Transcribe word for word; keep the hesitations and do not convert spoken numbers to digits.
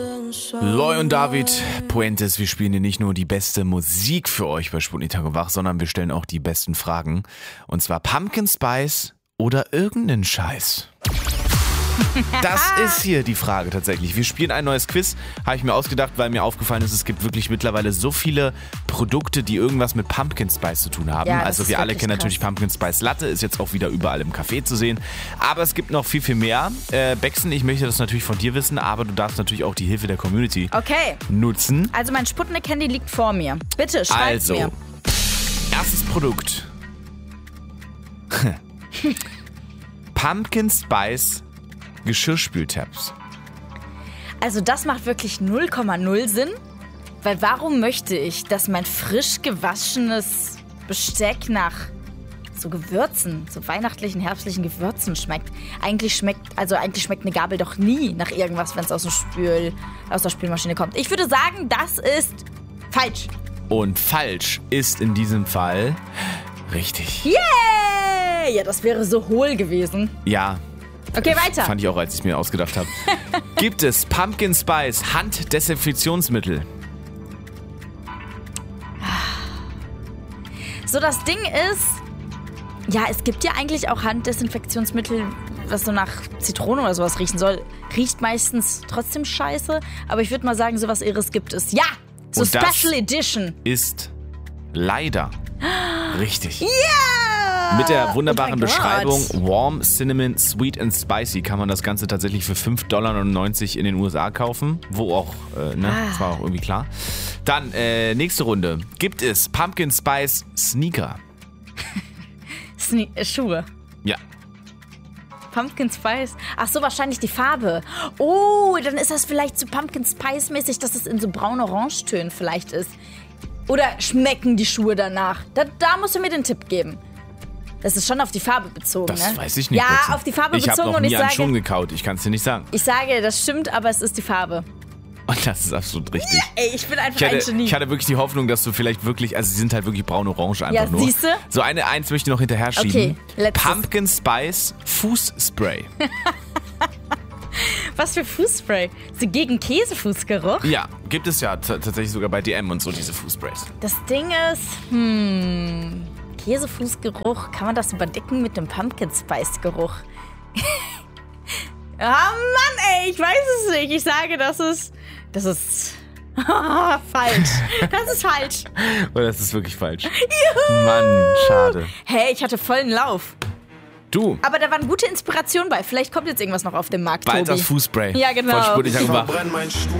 Loy und David Puentes, wir spielen hier nicht nur die beste Musik für euch bei Sputnik Tag und Wach, sondern wir stellen auch die besten Fragen. Und zwar Pumpkin Spice oder irgendeinen Scheiß. Das ist hier die Frage tatsächlich. Wir spielen ein neues Quiz, habe ich mir ausgedacht, weil mir aufgefallen ist, es gibt wirklich mittlerweile so viele Produkte, die irgendwas mit Pumpkin Spice zu tun haben. Ja, also wir alle kennen krass. natürlich Pumpkin Spice Latte, ist jetzt auch wieder überall im Café zu sehen. Aber es gibt noch viel, viel mehr. Äh, Bexen, ich möchte das natürlich von dir wissen, aber du darfst natürlich auch die Hilfe der Community Okay. nutzen. Also mein Sputnik-Handy liegt vor mir. Bitte, schreib's Also, mir. erstes Produkt. Pumpkin Spice Geschirrspültabs. Also das macht wirklich null Komma null Sinn. Weil warum möchte ich, dass mein frisch gewaschenes Besteck nach so Gewürzen, so weihnachtlichen, herbstlichen Gewürzen schmeckt? Eigentlich schmeckt, also eigentlich schmeckt eine Gabel doch nie nach irgendwas, wenn es aus dem Spül, aus der Spülmaschine kommt. Ich würde sagen, das ist falsch. Und falsch ist in diesem Fall richtig. Yeah! Ja, das wäre so hohl gewesen. Ja. Okay, weiter. Fand ich auch, als ich es mir ausgedacht habe. Gibt es Pumpkin Spice Handdesinfektionsmittel? So, das Ding ist, ja, es gibt ja eigentlich auch Handdesinfektionsmittel, was so nach Zitrone oder sowas riechen soll. Riecht meistens trotzdem scheiße, aber ich würde mal sagen, sowas Irres gibt es. Ja, so Und das Special Edition. Ist leider richtig. Ja! Mit der wunderbaren Oh mein Beschreibung Gott. Warm, Cinnamon, Sweet and Spicy kann man das Ganze tatsächlich für fünf Dollar neunundneunzig in den U S A kaufen. Wo auch, äh, ne, Ah. das war auch irgendwie klar. Dann, äh, nächste Runde. Gibt es Pumpkin Spice Sneaker? Sne äh, Schuhe. Ja. Pumpkin Spice. Ach so, wahrscheinlich die Farbe. Oh, dann ist das vielleicht so Pumpkin Spice mäßig, dass es in so braun-orange-Tönen vielleicht ist. Oder schmecken die Schuhe danach? Da, da musst du mir den Tipp geben. Das ist schon auf die Farbe bezogen, Das ne? weiß ich nicht. Ja, Betsy. auf die Farbe ich bezogen habe noch und nie ich an sage, Schuhen gekaut. Ich kann es dir nicht sagen. ich sage, das stimmt, aber es ist die Farbe. Und das ist absolut richtig. Ey, ich bin einfach Ich ein hatte, Genie. ich hatte wirklich die Hoffnung, dass du vielleicht wirklich, also sie sind halt wirklich braun-orange einfach Ja, nur. siehste? So eine eins möchte ich noch hinterher schieben. Okay, letztes. Pumpkin Spice Fußspray. Was für Fußspray? So gegen Käsefußgeruch? Ja, gibt es ja t- tatsächlich sogar bei D M und so diese Fußsprays. Das Ding ist, hm, Käsefußgeruch, kann man das überdecken mit dem Pumpkin Spice Geruch? Ah Mann, ey, ich weiß es nicht. Ich sage, das ist, das ist falsch. Das ist falsch. Oh, das ist wirklich falsch. Juhu! Mann, schade. Hey, ich hatte vollen Lauf. Du, Aber da waren gute Inspirationen bei. Vielleicht kommt jetzt irgendwas noch auf den Markt, bald Tobi. das Fußspray. Ja, genau. Von Sputnik Tag und Wach. Verbrenn mein Stuhl.